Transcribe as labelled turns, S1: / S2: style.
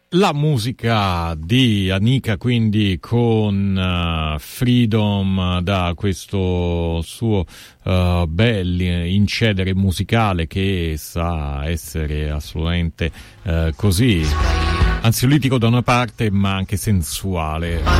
S1: La musica di Anika, quindi con Freedom, da questo suo bel incedere musicale che sa essere assolutamente così ansiolitico da una parte, ma anche sensuale.